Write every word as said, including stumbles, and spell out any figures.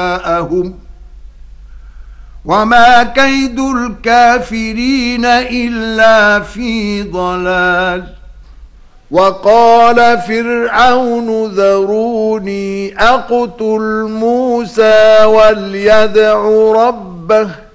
أولياءهم وما كيد الكافرين إلا في ضلال. وقال فرعون ذروني أقتل موسى وليدع ربه